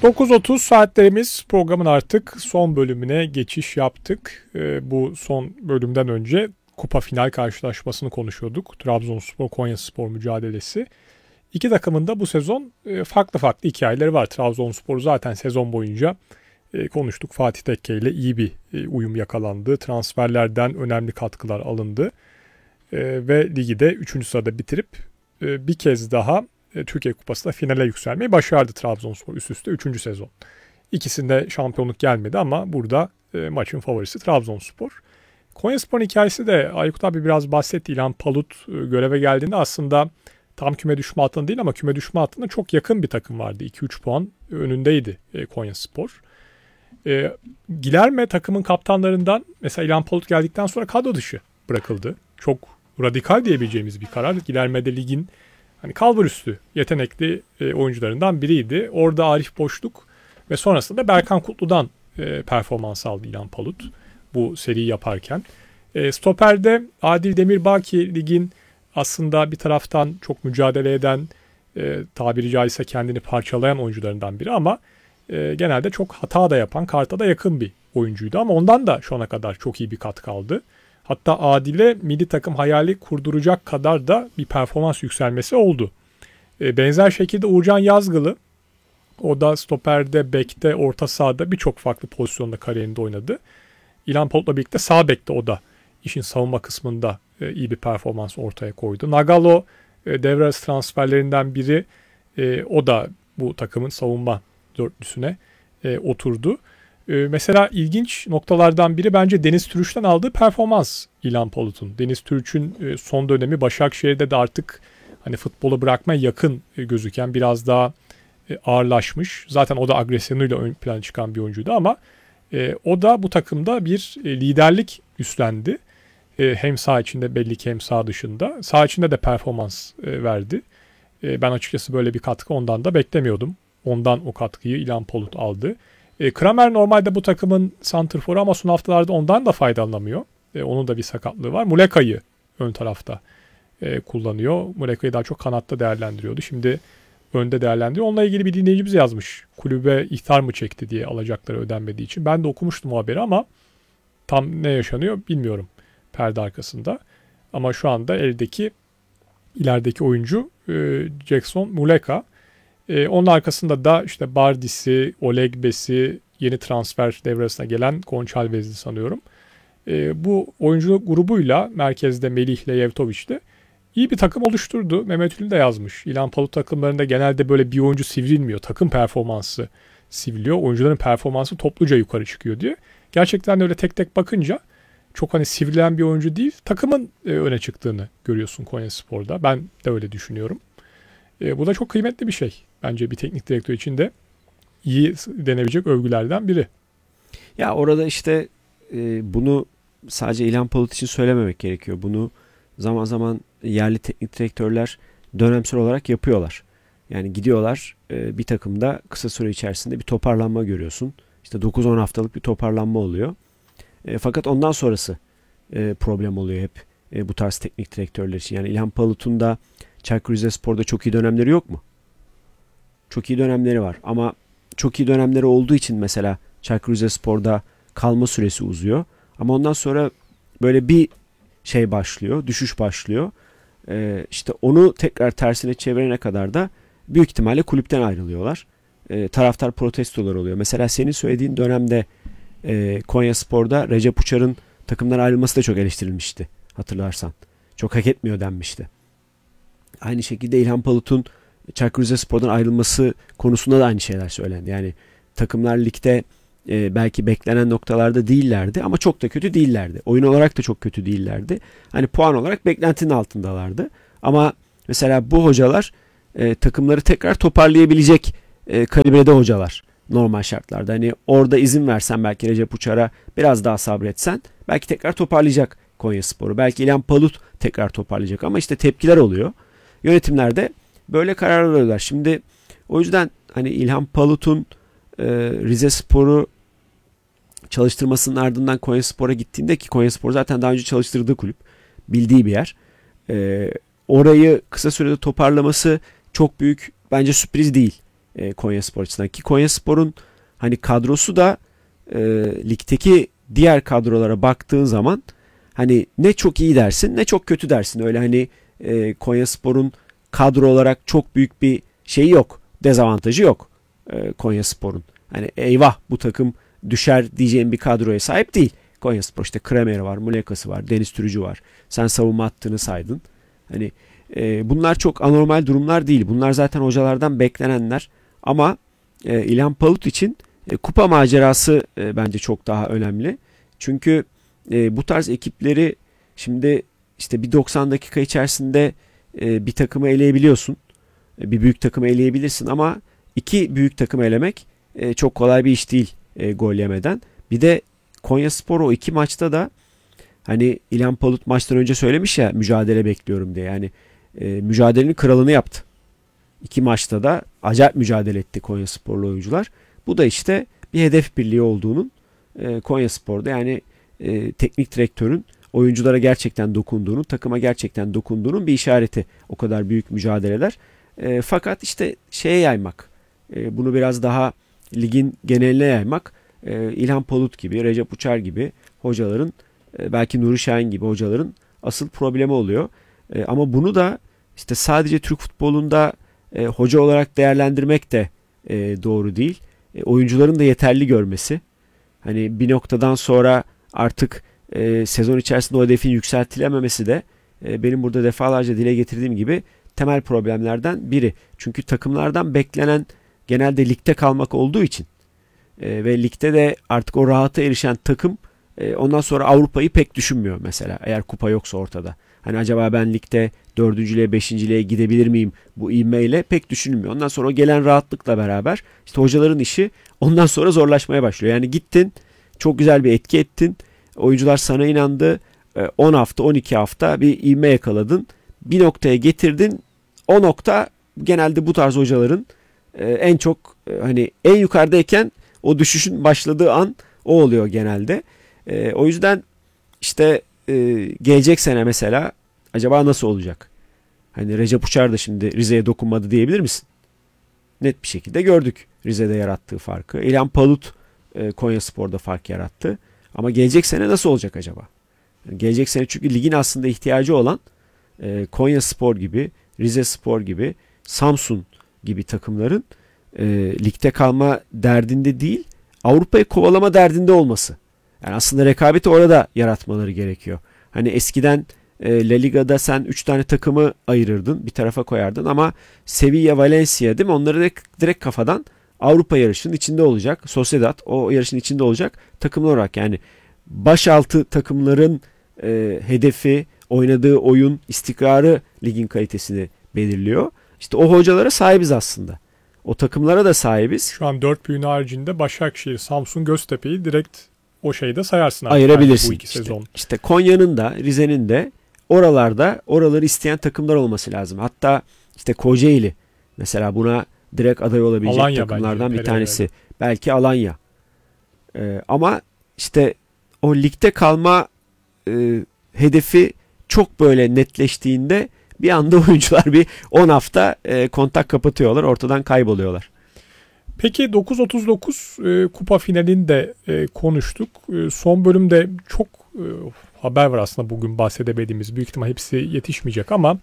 9.30 saatlerimiz, programın artık son bölümüne geçiş yaptık. Bu son bölümden önce kupa final karşılaşmasını konuşuyorduk. Trabzonspor-Konyaspor mücadelesi. İki takımın da bu sezon farklı farklı hikayeleri var. Trabzonspor zaten sezon boyunca konuştuk. Fatih Tekke ile iyi bir uyum yakalandı. Transferlerden önemli katkılar alındı. Ve ligi de 3. sırada bitirip bir kez daha Türkiye Kupası'nda finale yükselmeyi başardı Trabzonspor üst üste 3. sezon. İkisinde şampiyonluk gelmedi ama burada maçın favorisi Trabzonspor. Konyaspor'un hikayesi de Aykut abi biraz bahsetti. İlhan Palut göreve geldiğinde aslında tam küme düşme hattında değil ama küme düşme hattına çok yakın bir takım vardı. 2-3 puan önündeydi Konyaspor. Gilerme takımın kaptanlarından, mesela İlhan Palut geldikten sonra kadro dışı bırakıldı. Çok radikal diyebileceğimiz bir karar. Gilerme'de ligin hani kalburüstü yetenekli oyuncularından biriydi. Orada Arif Boşluk ve sonrasında Berkan Kutlu'dan performans aldı İlhan Palut bu seriyi yaparken. Stoper'de Adil Demirbaki ligin aslında bir taraftan çok mücadele eden, tabiri caizse kendini parçalayan oyuncularından biri ama genelde çok hata da yapan, karta da yakın bir oyuncuydu ama ondan da şu ana kadar çok iyi bir katkı aldı. Hatta Adil'e milli takım hayali kurduracak kadar da bir performans yükselmesi oldu. Benzer şekilde Uğurcan Yazgılı, o da stoperde, bekte, orta sahada birçok farklı pozisyonda kariyerinde oynadı. İlhan Palut'la birlikte sağ bekte o da işin savunma kısmında iyi bir performans ortaya koydu. Nagalo devre arası transferlerinden biri, o da bu takımın savunma dörtlüsüne oturdu. Mesela ilginç noktalardan biri bence Deniz Türüç'ten aldığı performans İlhan Palut'un. Deniz Türüç'ün son dönemi Başakşehir'de de artık hani futbolu bırakmaya yakın gözüken, biraz daha ağırlaşmış. Zaten o da agresyonuyla ön plana çıkan bir oyuncuydu ama o da bu takımda bir liderlik üstlendi. Hem saha içinde belli ki hem saha dışında. Saha içinde de performans verdi. Ben açıkçası böyle bir katkı ondan da beklemiyordum. Ondan o katkıyı İlhan Palut aldı. Kramer normalde bu takımın santrforu ama son haftalarda ondan da faydalanamıyor. Onun da bir sakatlığı var. Muleka'yı ön tarafta kullanıyor. Muleka'yı daha çok kanatta değerlendiriyordu. Şimdi önde değerlendiriyor. Onunla ilgili bir dinleyicimiz yazmış. Kulübe ihtar mı çekti diye, alacakları ödenmediği için. Ben de okumuştum o haberi ama tam ne yaşanıyor bilmiyorum perde arkasında. Ama şu anda ilerideki oyuncu Jackson Muleka. Onun arkasında da işte Bardis'i, Olegbes'i, yeni transfer devresine gelen Gonçalvez'i sanıyorum. Bu oyuncu grubuyla merkezde Melih'le, Yevtoviç'le iyi bir takım oluşturdu. Mehmet Ünlü de yazmış. İlhan Palut takımlarında genelde böyle bir oyuncu sivrilmiyor. Takım performansı sivriliyor. Oyuncuların performansı topluca yukarı çıkıyor diye. Gerçekten de öyle tek tek bakınca çok hani sivrilen bir oyuncu değil, takımın öne çıktığını görüyorsun Konyaspor'da. Ben de öyle düşünüyorum. Bu da çok kıymetli bir şey. Bence bir teknik direktör için de iyi denebilecek övgülerden biri. Ya orada işte bunu sadece İlhan Palut için söylememek gerekiyor. Bunu zaman zaman yerli teknik direktörler dönemsel olarak yapıyorlar. Yani gidiyorlar bir takımda kısa süre içerisinde bir toparlanma görüyorsun. İşte 9-10 haftalık bir toparlanma oluyor. Fakat ondan sonrası problem oluyor hep bu tarz teknik direktörler için. Yani İlhan Palut'un da Çaykur Rizespor'da çok iyi dönemleri yok mu? Çok iyi dönemleri var ama çok iyi dönemleri olduğu için mesela Çaykur Rizespor'da kalma süresi uzuyor. Ama ondan sonra böyle bir şey başlıyor, düşüş başlıyor. İşte onu tekrar tersine çevirene kadar da büyük ihtimalle kulüpten ayrılıyorlar. Taraftar protestolar oluyor. Mesela senin söylediğin dönemde Konyaspor'da Recep Uçar'ın takımdan ayrılması da çok eleştirilmişti. Hatırlarsan. Çok hak etmiyor denmişti. Aynı şekilde İlhan Palut'un Çaykur Rizespor'dan ayrılması konusunda da aynı şeyler söylendi. Yani takımlar ligde belki beklenen noktalarda değillerdi ama çok da kötü değillerdi. Oyun olarak da çok kötü değillerdi. Hani puan olarak beklentinin altındalardı. Ama mesela bu hocalar takımları tekrar toparlayabilecek kalibrede hocalar normal şartlarda. Hani orada izin versen belki Recep Uçar'a biraz daha sabretsen belki tekrar toparlayacak Konyaspor'u. Belki İlhan Palut tekrar toparlayacak ama işte tepkiler oluyor. Yönetimlerde böyle kararlar alıyorlar. Şimdi o yüzden hani İlhan Palut'un Rizespor'u çalıştırmasının ardından Konyaspor'a gittiğinde, ki Konyaspor zaten daha önce çalıştırdığı kulüp, bildiği bir yer. Orayı kısa sürede toparlaması çok büyük bence sürpriz değil. Konyaspor açısından. Ki Konyaspor'un hani kadrosu da ligdeki diğer kadrolara baktığın zaman hani ne çok iyi dersin ne çok kötü dersin. Öyle hani Konyaspor'un kadro olarak çok büyük bir şeyi yok. Dezavantajı yok Konyaspor'un. Hani eyvah bu takım düşer diyeceğim bir kadroya sahip değil. Konyaspor işte Kramer var, Mulekası var, Deniz Türücü var. Sen savunma hattını saydın. Hani bunlar çok anormal durumlar değil. Bunlar zaten hocalardan beklenenler. Ama İlhan Palut için kupa macerası bence çok daha önemli. Çünkü bu tarz ekipleri şimdi işte bir 90 dakika içerisinde bir takımı eleyebiliyorsun. Bir büyük takımı eleyebilirsin ama iki büyük takımı elemek çok kolay bir iş değil gol yemeden. Bir de Konyaspor o iki maçta da hani İlhan Palut maçtan önce söylemiş ya mücadele bekliyorum diye. Yani mücadelenin kralını yaptı. İki maçta da acayip mücadele etti Konyasporlu oyuncular. Bu da işte bir hedef birliği olduğunun Konyaspor'da yani teknik direktörün oyunculara gerçekten dokunduğunun, takıma gerçekten dokunduğunun bir işareti. O kadar büyük mücadeleler. Fakat işte şeye yaymak, bunu biraz daha ligin geneline yaymak, İlhan Palut gibi, Recep Uçar gibi hocaların, belki Nuri Şahin gibi hocaların asıl problemi oluyor. Ama bunu da işte sadece Türk futbolunda hoca olarak değerlendirmek de doğru değil. Oyuncuların da yeterli görmesi. Hani bir noktadan sonra artık sezon içerisinde o hedefin yükseltilememesi de benim burada defalarca dile getirdiğim gibi temel problemlerden biri. Çünkü takımlardan beklenen genelde ligde kalmak olduğu için ve ligde de artık o rahata erişen takım ondan sonra Avrupa'yı pek düşünmüyor mesela eğer kupa yoksa ortada. Hani acaba ben ligde 4.lüğe 5.liğe gidebilir miyim bu ivmeyle pek düşünülmüyor. Ondan sonra o gelen rahatlıkla beraber işte hocaların işi ondan sonra zorlaşmaya başlıyor. Yani gittin çok güzel bir etki ettin. Oyuncular sana inandı. 10 hafta 12 hafta bir ivme yakaladın. Bir noktaya getirdin. O nokta genelde bu tarz hocaların en çok hani en yukarıdayken o düşüşün başladığı an o oluyor genelde. O yüzden işte gelecek sene mesela acaba nasıl olacak? Hani Recep Uçar da şimdi Rize'ye dokunmadı diyebilir misin? Net bir şekilde gördük Rize'de yarattığı farkı. İlhan Palut Konyaspor'da fark yarattı. Ama gelecek sene nasıl olacak acaba? Yani gelecek sene çünkü ligin aslında ihtiyacı olan Konyaspor gibi, Rizespor gibi, Samsun gibi takımların ligde kalma derdinde değil, Avrupa'yı kovalama derdinde olması. Yani aslında rekabeti orada yaratmaları gerekiyor. Hani eskiden La Liga'da sen 3 tane takımı ayırırdın, bir tarafa koyardın ama Sevilla, Valencia değil mi? Onları direkt kafadan Avrupa yarışının içinde olacak. Sociedad o yarışın içinde olacak takımlar olarak. Yani başaltı takımların hedefi, oynadığı oyun, istikrarı ligin kalitesini belirliyor. İşte o hocalara sahibiz aslında. O takımlara da sahibiz. Şu an 4 büyüğün haricinde Başakşehir, Samsun, Göztepe'yi direkt o şeyde sayarsın. Ayırabilirsin. Bu iki sezon. İşte Konya'nın da Rize'nin de oraları isteyen takımlar olması lazım. Hatta işte Kocaeli mesela buna direkt aday olabilecek Alanya takımlardan bence, bir tanesi. Belki Alanya. Ama işte o ligde kalma hedefi çok böyle netleştiğinde bir anda oyuncular bir 10 hafta kontak kapatıyorlar. Ortadan kayboluyorlar. Peki 9.39 kupa finalini de konuştuk. Son bölümde çok haber var aslında bugün bahsedemediğimiz. Büyük ihtimal hepsi yetişmeyecek ama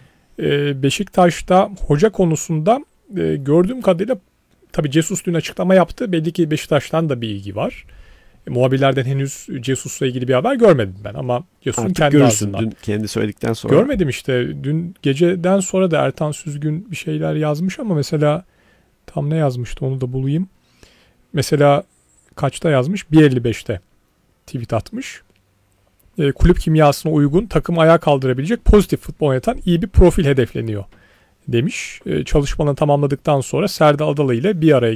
Beşiktaş'ta hoca konusunda gördüğüm kadarıyla tabii Jesus dün açıklama yaptı. Belli ki Beşiktaş'tan da bir ilgi var. Muhabirlerden henüz Jesus'la ilgili bir haber görmedim ben ama Jesus'un kendi ağzından. Dün kendi söyledikten sonra. Görmedim işte. Dün geceden sonra da Ertan Süzgün bir şeyler yazmış ama mesela tam ne yazmıştı onu da bulayım. Mesela kaçta yazmış? 1.55'te tweet atmış. Kulüp kimyasına uygun, takım ayağa kaldırabilecek, pozitif futbol oynatan iyi bir profil hedefleniyor demiş. Çalışmalarını tamamladıktan sonra Serdar Adalı ile bir araya